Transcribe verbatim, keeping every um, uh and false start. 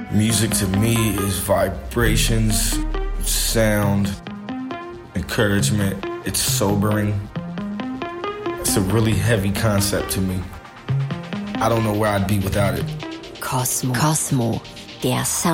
Music to me is vibrations, sound, encouragement. It's sobering. It's a really heavy concept to me. I don't know where I'd be without it. Cosmo. Cosmo, der Sound.